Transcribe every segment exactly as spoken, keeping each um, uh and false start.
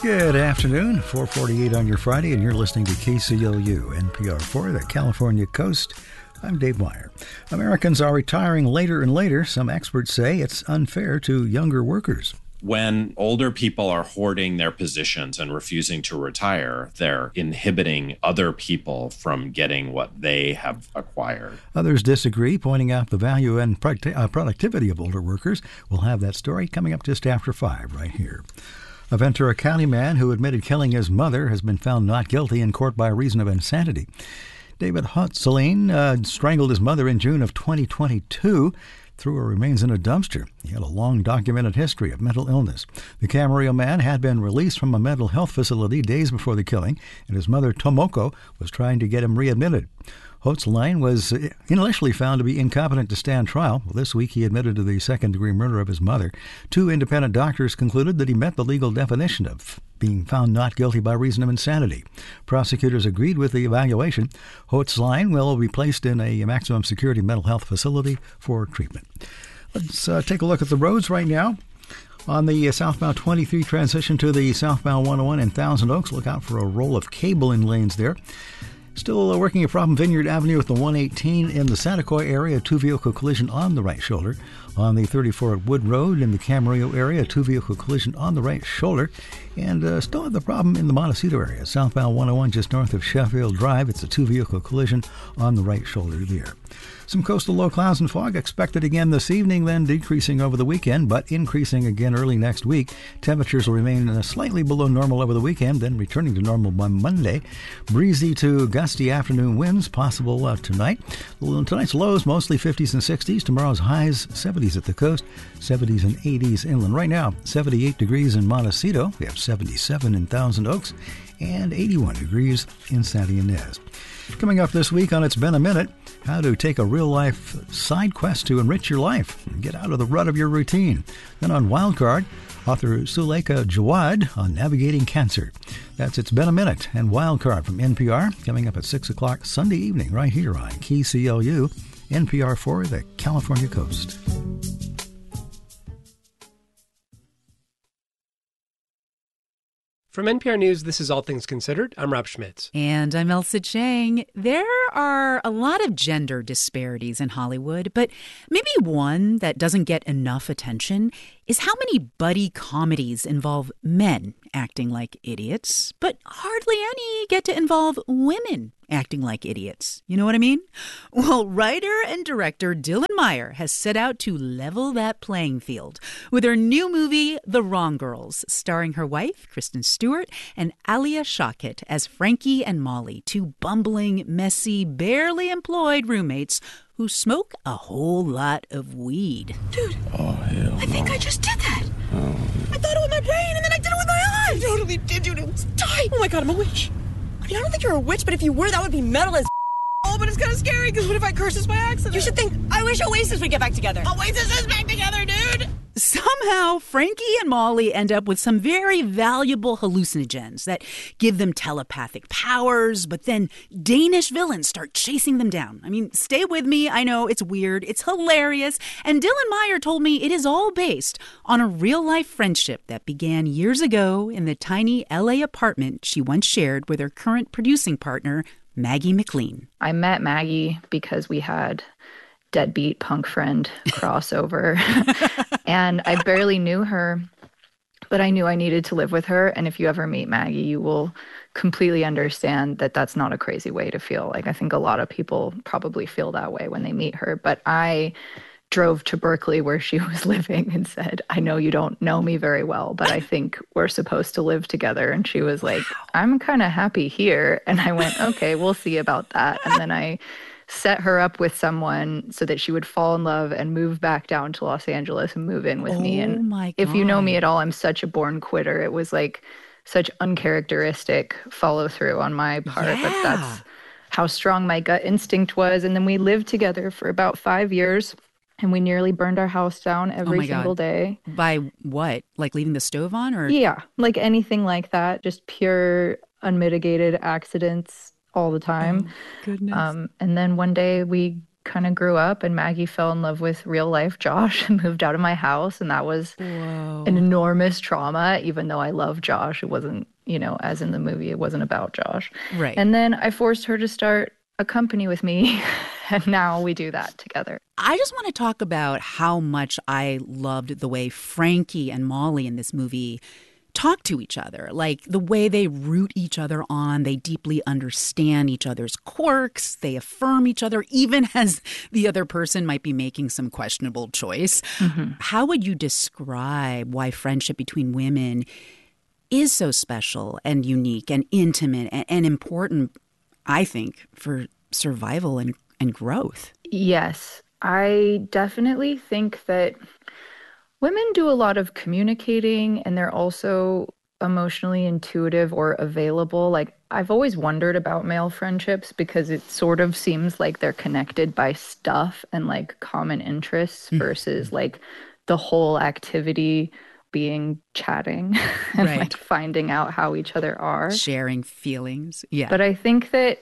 Good afternoon, four forty-eight on your Friday, and you're listening to K C L U, N P R for the California Coast. I'm Dave Meyer. Americans are retiring later and later. Some experts say it's unfair to younger workers. When older people are hoarding their positions and refusing to retire, they're inhibiting other people from getting what they have acquired. Others disagree, pointing out the value and productivity of older workers. We'll have that story coming up just after five right here. A Ventura County man who admitted killing his mother has been found not guilty in court by reason of insanity. David Hotzelein uh, strangled his mother in June of twenty twenty-two, threw her remains in a dumpster. He had a long documented history of mental illness. The Camarillo man had been released from a mental health facility days before the killing, and his mother, Tomoko, was trying to get him readmitted. Hotzelein was initially found to be incompetent to stand trial. Well, this week he admitted to the second-degree murder of his mother. Two independent doctors concluded that he met the legal definition of being found not guilty by reason of insanity. Prosecutors agreed with the evaluation. Hotzelein will be placed in a maximum security mental health facility for treatment. Let's uh, take a look at the roads right now. On the southbound twenty-three transition to the southbound one oh one in Thousand Oaks, look out for a roll of cable in lanes there. Still working a problem, Vineyard Avenue with the one eighteen in the Santa Coy area, two-vehicle collision on the right shoulder. On the thirty-four at Wood Road in the Camarillo area, two-vehicle collision on the right shoulder. And uh, still have the problem in the Montecito area, southbound one oh one just north of Sheffield Drive. It's a two-vehicle collision on the right shoulder there. Some coastal low clouds and fog expected again this evening, then decreasing over the weekend, but increasing again early next week. Temperatures will remain slightly below normal over the weekend, then returning to normal by Monday. Breezy to gusty afternoon winds possible uh, tonight. Tonight's lows mostly fifties and sixties. Tomorrow's highs seventies at the coast, seventies and eighties inland. Right now, seventy-eight degrees in Montecito. We have seventy-seven in Thousand Oaks and eighty-one degrees in Santa Ynez. Coming up this week on It's Been a Minute, how to take a real-life side quest to enrich your life and get out of the rut of your routine. Then on Wildcard, author Suleika Jawad on navigating cancer. That's It's Been a Minute and Wildcard from N P R, coming up at six o'clock Sunday evening right here on K C L U, N P R for the California Coast. From N P R News, this is All Things Considered. I'm Rob Schmitz. And I'm Elsa Chang. There are a lot of gender disparities in Hollywood, but maybe one that doesn't get enough attention is how many buddy comedies involve men acting like idiots, but hardly any get to involve women acting like idiots. You know what I mean? Well, writer and director Dylan Meyer has set out to level that playing field with her new movie, The Wrong Girls, starring her wife, Kristen Stewart, and Alia Shawkat as Frankie and Molly, two bumbling, messy, barely employed roommates who smoke a whole lot of weed. Dude, oh, hell I think no. I just did that. Oh. I thought it with my brain, and then I did it with my eyes. I totally did, dude. It was tight. Oh, my God, I'm a witch. I mean, I don't think you're a witch, but if you were, that would be metal as oh, but it's kind of scary, because what if I curse this by accident? You should think, I wish Oasis would get back together. Oasis is back together, dude! Somehow, Frankie and Molly end up with some very valuable hallucinogens that give them telepathic powers, but then Danish villains start chasing them down. I mean, stay with me. I know it's weird. It's hilarious. And Dylan Meyer told me it is all based on a real-life friendship that began years ago in the tiny L A apartment she once shared with her current producing partner, Maggie McLean. I met Maggie because we had deadbeat punk friend crossover. And I barely knew her, but I knew I needed to live with her. And if you ever meet Maggie, you will completely understand that that's not a crazy way to feel. Like, I think a lot of people probably feel that way when they meet her. But I drove to Berkeley where she was living and said, I know you don't know me very well, but I think we're supposed to live together. And she was like, I'm kind of happy here. And I went, okay, we'll see about that. And then I set her up with someone so that she would fall in love and move back down to Los Angeles and move in with oh me. And my if you know God. me at all, I'm such a born quitter. It was like such uncharacteristic follow through on my part, Yeah. but that's how strong my gut instinct was. And then we lived together for about five years. And we nearly burned our house down every my God. single day. By what? Like leaving the stove on? Or Yeah, like anything like that. Just pure unmitigated accidents all the time. goodness. Um, and then one day we kind of grew up, and Maggie fell in love with real life Josh and moved out of my house. And that was Whoa. an enormous trauma, even though I love Josh. It wasn't, you know, as in the movie, it wasn't about Josh. Right. And then I forced her to start a company with me. And now we do that together. I just want to talk about how much I loved the way Frankie and Molly in this movie talk to each other, like the way they root each other on. They deeply understand each other's quirks. They affirm each other, even as the other person might be making some questionable choice. Mm-hmm. How would you describe why friendship between women is so special and unique and intimate and, and important, I think, for survival and, and growth? Yes, I definitely think that women do a lot of communicating, and they're also emotionally intuitive or available. Like, I've always wondered about male friendships because it sort of seems like they're connected by stuff and like common interests mm-hmm. versus like the whole activity being chatting and right. like finding out how each other are. Sharing feelings. Yeah. But I think that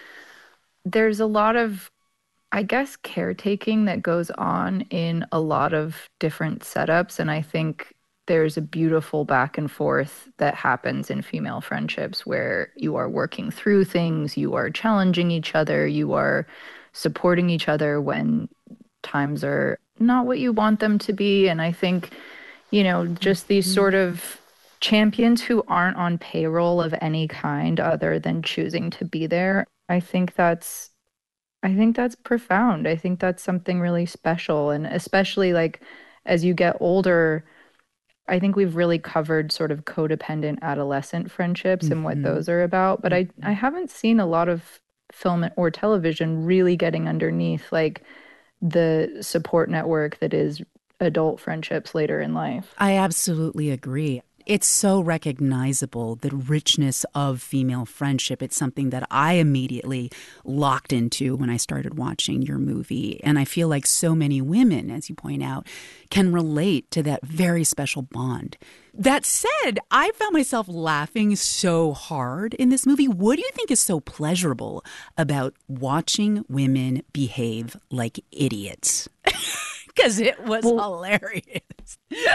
there's a lot of, I guess, caretaking that goes on in a lot of different setups. And I think there's a beautiful back and forth that happens in female friendships where you are working through things, you are challenging each other, you are supporting each other when times are not what you want them to be. And I think, you know, just these sort of champions who aren't on payroll of any kind other than choosing to be there. I think that's I think that's profound. I think that's something really special. And especially like as you get older, I think we've really covered sort of codependent adolescent friendships mm-hmm. and what those are about. But mm-hmm. I, I haven't seen a lot of film or television really getting underneath like the support network that is adult friendships later in life. I absolutely agree. It's so recognizable, the richness of female friendship. It's something that I immediately locked into when I started watching your movie. And I feel like so many women, as you point out, can relate to that very special bond. That said, I found myself laughing so hard in this movie. What do you think is so pleasurable about watching women behave like idiots? Because it was well, hilarious.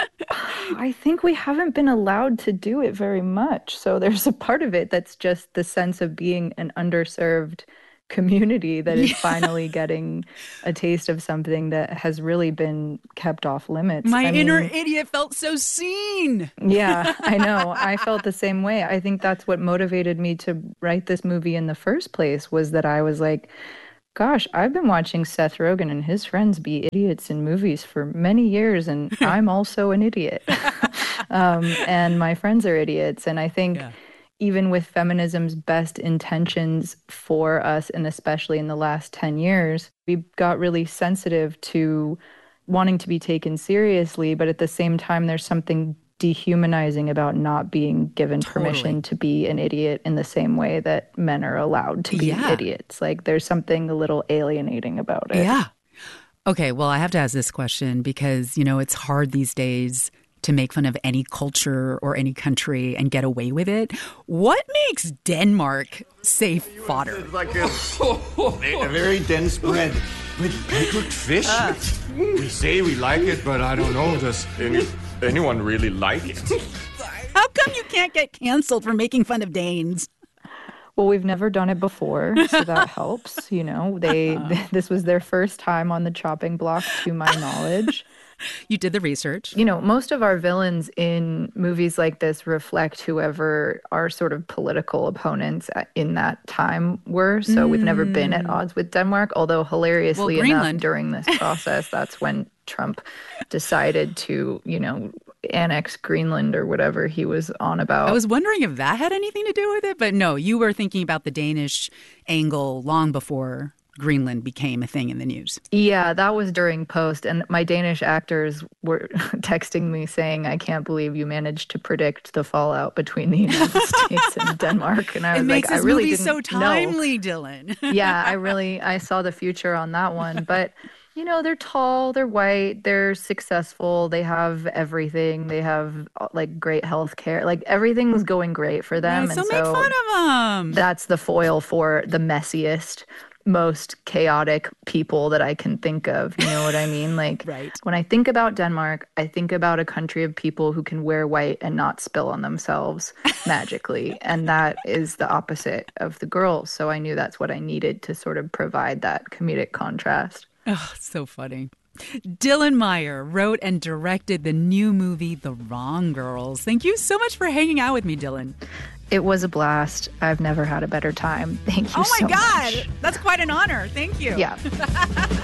I think we haven't been allowed to do it very much. So there's a part of it that's just the sense of being an underserved community that is yeah. finally getting a taste of something that has really been kept off limits. My I inner mean, idiot felt so seen. Yeah, I know. I felt the same way. I think that's what motivated me to write this movie in the first place, was that I was like, gosh, I've been watching Seth Rogen and his friends be idiots in movies for many years, and I'm also an idiot. um, and my friends are idiots. And I think yeah. even with feminism's best intentions for us, and especially in the last ten years, we got really sensitive to wanting to be taken seriously. But at the same time, there's something dehumanizing about not being given totally. permission to be an idiot in the same way that men are allowed to be yeah. idiots. Like there's something a little alienating about it. Yeah. Okay, well, I have to ask this question because, you know, it's hard these days to make fun of any culture or any country and get away with it. What makes Denmark safe fodder? It's like a, a very dense bread with pickled fish. Uh. We say we like it, but I don't know. Does any, anyone really like it? How come you can't get canceled for making fun of Danes? Well, we've never done it before, so that helps. You know, they th- this was their first time on the chopping block, to my knowledge. You did the research. You know, most of our villains in movies like this reflect whoever our sort of political opponents in that time were. So mm. we've never been at odds with Denmark, although hilariously well, enough, during this process, that's when Trump decided to, you know, annex Greenland or whatever he was on about. I was wondering if that had anything to do with it, but no, you were thinking about the Danish angle long before Greenland became a thing in the news. Yeah, that was during post, and my Danish actors were texting me saying, I can't believe you managed to predict the fallout between the United States and Denmark. And I was it makes like, this I really movie didn't so timely, know. Dylan. Yeah, I really, I saw the future on that one. But, you know, they're tall, they're white, they're successful, they have everything, they have like great health care, like everything was going great for them. Yeah, so and make so fun of them. That's the foil for the messiest most chaotic people that I can think of. You know what I mean? Like, right. When I think about Denmark, I think about a country of people who can wear white and not spill on themselves magically. And that is the opposite of the girls. So I knew that's what I needed to sort of provide that comedic contrast. Oh, so funny. Dylan Meyer wrote and directed the new movie, The Wrong Girls. Thank you so much for hanging out with me, Dylan. It was a blast. I've never had a better time. Thank you so much. Oh my God. That's quite an honor. Thank you. Yeah.